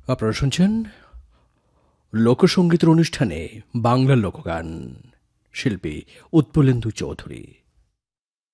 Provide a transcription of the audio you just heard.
আপনারা শুনছেন লোকসঙ্গীতের অনুষ্ঠানে বাংলা লোকগান, শিল্পী উৎপলেন্দু চৌধুরী।